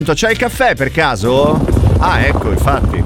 C'è il caffè per caso? Ah, ecco, infatti.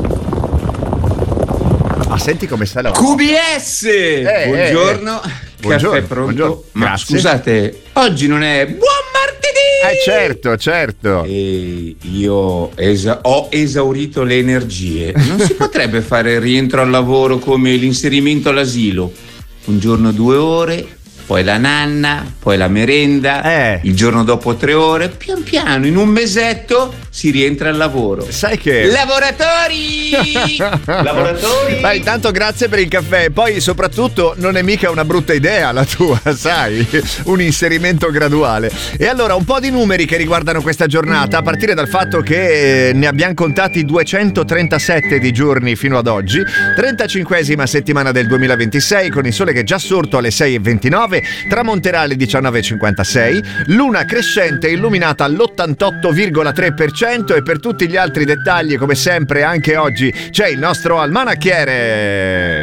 Ah, senti come sta la QBS! Buongiorno. Buongiorno. Caffè pronto? Buongiorno. Ma Grazie. scusate, oggi non è buon martedì! Certo. E io ho esaurito le energie. Non si potrebbe fare il rientro al lavoro come l'inserimento all'asilo? Un giorno 2 ore, poi la nanna, poi la merenda, il giorno dopo 3 ore, pian piano, in un mesetto si rientra al lavoro. Sai che... Lavoratori! Lavoratori! Ma intanto grazie per il caffè. Poi soprattutto non è mica una brutta idea la tua, sai? Un inserimento graduale. E allora un po' di numeri che riguardano questa giornata, a partire dal fatto che ne abbiamo contati 237 di giorni fino ad oggi. 35esima settimana del 2026, con il sole che è già sorto alle 6:29, tramonterà alle 19:56, luna crescente illuminata all'88,3%. E per tutti gli altri dettagli, come sempre, anche oggi c'è il nostro almanacchiere.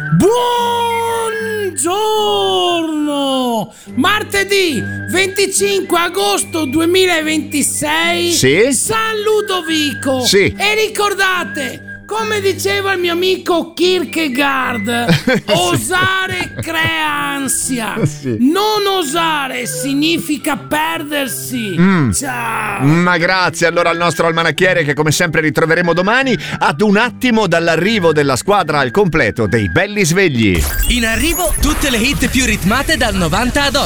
Buongiorno! Martedì 25 agosto 2026. Sì? San Ludovico. Sì. E ricordate, come diceva il mio amico Kierkegaard, osare crea ansia. Sì. Non osare significa perdersi. Ciao. Ma grazie allora al nostro almanacchiere, che come sempre ritroveremo domani ad un attimo dall'arrivo della squadra al completo dei belli svegli. In arrivo tutte le hit più ritmate dal 90 ad oggi.